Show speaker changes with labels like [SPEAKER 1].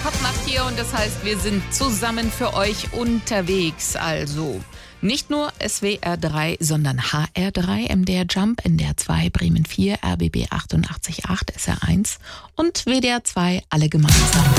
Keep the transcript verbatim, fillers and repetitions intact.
[SPEAKER 1] Kopfnacht hier und das heißt, wir sind zusammen für euch unterwegs. Also nicht nur S W R drei, sondern H R drei, M D R Jump, N D R zwei, Bremen vier, R B B achtundachtzig Komma acht, S R eins und W D R zwei, alle gemeinsam.